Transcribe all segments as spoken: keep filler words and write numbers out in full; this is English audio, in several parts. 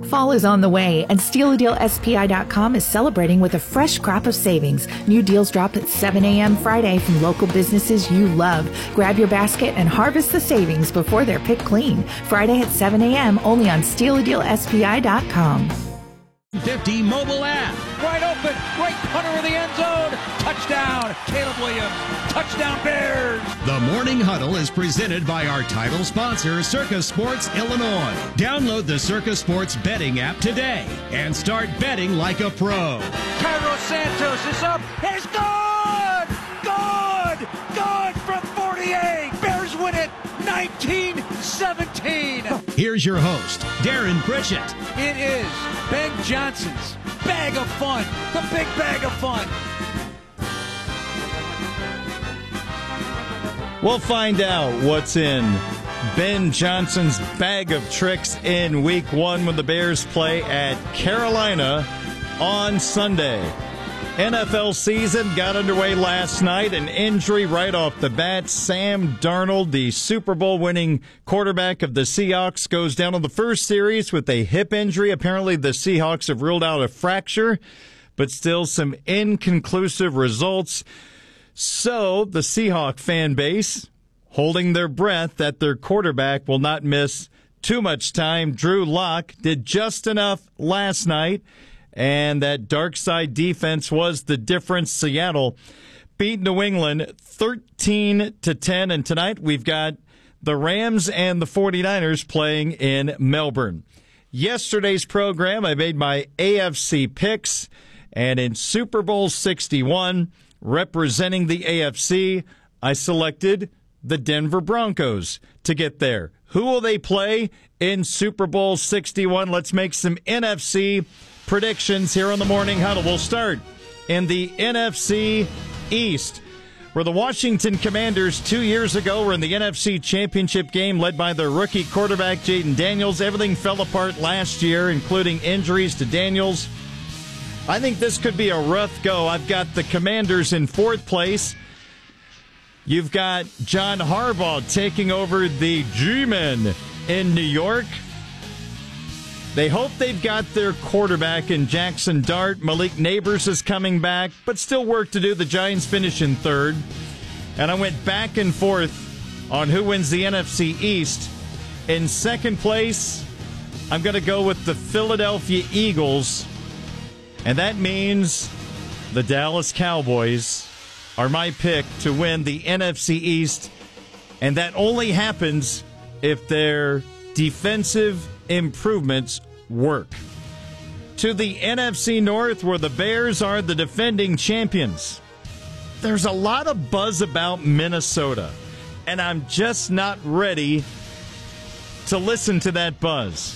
Fall is on the way, and Steal a Deal S P I dot com is celebrating with a fresh crop of savings. New deals drop at seven a.m. Friday from local businesses you love. Grab your basket and harvest the savings before they're picked clean. Friday at seven a.m. only on Steal a Deal S P I dot com. fifty mobile app. Wide open, great punter in the end zone. Touchdown, Caleb Williams. Touchdown, Bears. The Morning Huddle is presented by our title sponsor, Circa Sports Illinois. Download the Circa Sports betting app today and start betting like a pro. Cairo Santos is up. It's good! Good! Good from forty-eight. Bears win it nineteen seventeen. Here's your host, Darren Pritchett. It is Ben Johnson's Bag of Fun, the big bag of fun. We'll find out what's in Ben Johnson's bag of tricks in week one when the Bears play at Carolina on Sunday. N F L season got underway last night. An injury right off the bat. Sam Darnold, the Super Bowl winning quarterback of the Seahawks, goes down on the first series with a hip injury. Apparently the Seahawks have ruled out a fracture, but still some inconclusive results. So the Seahawk fan base holding their breath that their quarterback will not miss too much time. Drew Lock did just enough last night, and that dark side defense was the difference. Seattle beat New England thirteen to ten, and tonight we've got the Rams and the forty-niners playing in Melbourne. Yesterday's program, I made my A F C picks, and in Super Bowl sixty-one, representing the A F C, I selected the Denver Broncos to get there. Who will they play in Super Bowl sixty-one? Let's make some N F C predictions here on the Morning Huddle. We'll start in the N F C East, where the Washington Commanders two years ago were in the N F C Championship game led by their rookie quarterback, Jaden Daniels. Everything fell apart last year, including injuries to Daniels. I think this could be a rough go. I've got the Commanders in fourth place. You've got John Harbaugh taking over the G-Men in New York. They hope they've got their quarterback in Jackson Dart. Malik Neighbors is coming back, but still work to do. The Giants finish in third. And I went back and forth on who wins the N F C East. In second place, I'm going to go with the Philadelphia Eagles. And that means the Dallas Cowboys are my pick to win the N F C East. And that only happens if their defensive improvements work. To the N F C North, where the Bears are the defending champions. There's a lot of buzz about Minnesota, and I'm just not ready to listen to that buzz.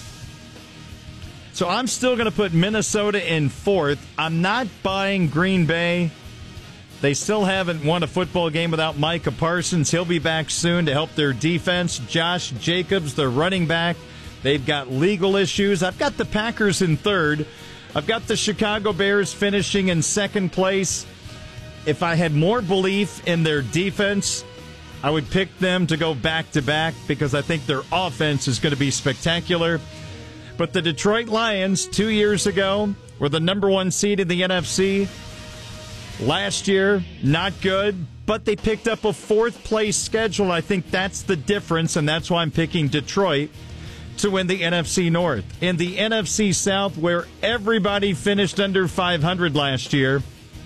So I'm still going to put Minnesota in fourth. I'm not buying Green Bay. They still haven't won a football game without Micah Parsons. He'll be back soon to help their defense. Josh Jacobs, their running back. They've got legal issues. I've got the Packers in third. I've got the Chicago Bears finishing in second place. If I had more belief in their defense, I would pick them to go back-to-back because I think their offense is going to be spectacular. But the Detroit Lions, two years ago, were the number one seed in the N F C. Last year, not good, but they picked up a fourth-place schedule. I think that's the difference, and that's why I'm picking Detroit to win the N F C North. In the N F C South, where everybody finished under five hundred last year,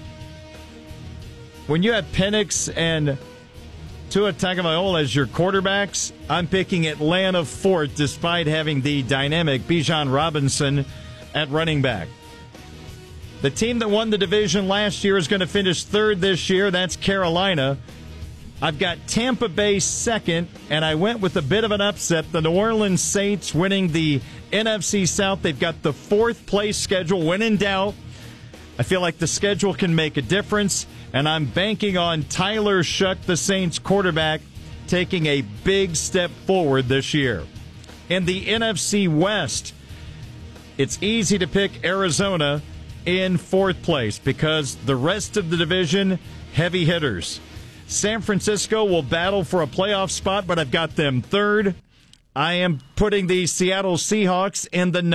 when you have Penix and Tua Tagovailoa as your quarterbacks, I'm picking Atlanta fourth, despite having the dynamic Bijan Robinson at running back. The team that won the division last year is going to finish third this year. That's Carolina. I've got Tampa Bay second, and I went with a bit of an upset. The New Orleans Saints winning the N F C South. They've got the fourth place schedule. When in doubt, I feel like the schedule can make a difference, and I'm banking on Tyler Shuck, the Saints quarterback, taking a big step forward this year. In the N F C West, it's easy to pick Arizona in fourth place because the rest of the division, heavy hitters. San Francisco will battle for a playoff spot, but I've got them third. I am putting the Seattle Seahawks in the